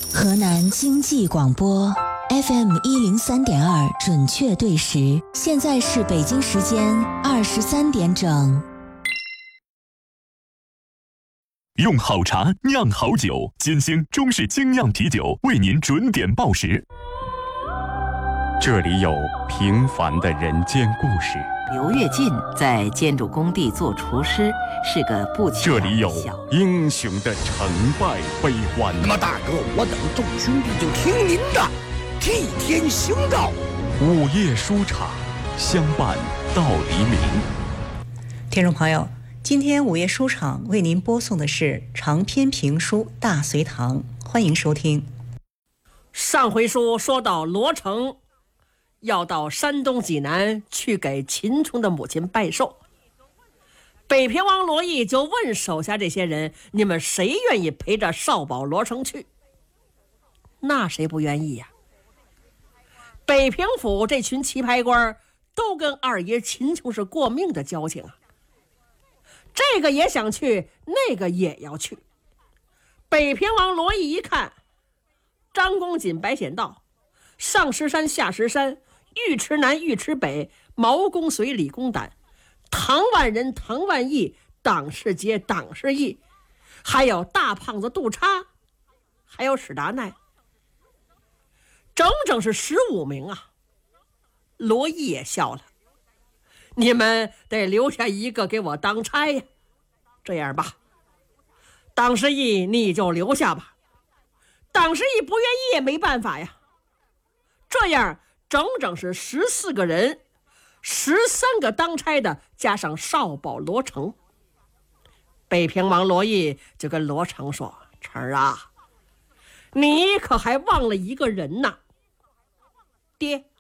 河南经济广播 FM103.2准确对时，现在是北京时间23点整。 用好茶酿好酒，金星中式精酿啤酒为您准点报时。这里有平凡的人间故事。 刘跃进在建筑工地做厨师，是个不起眼的小。 这里有英雄的成败悲欢。 那么大哥，我等众兄弟就听您的，替天行道。 午夜书场，相伴到黎明。 听众朋友，今天午夜书场为您播送的是长篇评书《大隋唐》，欢迎收听。 上回书说到罗成要到山东济南去给秦琼的母亲拜寿，北平王罗毅就问手下这些人：你们谁愿意陪着少保罗成去？那谁不愿意呀？北平府这群棋牌官都跟二爷秦琼是过命的交情啊，这个也想去，那个也要去。北平王罗毅一看，张公瑾、白显道，上石山下石山，尉迟南尉迟北，毛公遂李公胆，唐万人唐万义，党世杰党世义，还有大胖子杜叉，还有史达奈，整整是15名啊。罗毅也笑了，你们得留下一个给我当差呀。这样吧，党世义你就留下吧。党世义不愿意也没办法呀。这样整整是14个人，13个当差的，加上少保罗成。北平王罗毅就跟罗成说：成啊，你可还忘了一个人呢。爹，